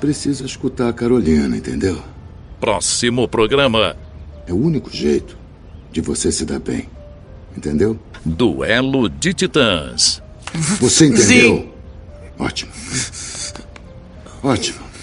precisa escutar a Carolina, entendeu? Próximo programa. É o único jeito de você se dar bem. Entendeu? Duelo de Titãs. Você entendeu? Sim. Ótimo. Ótimo.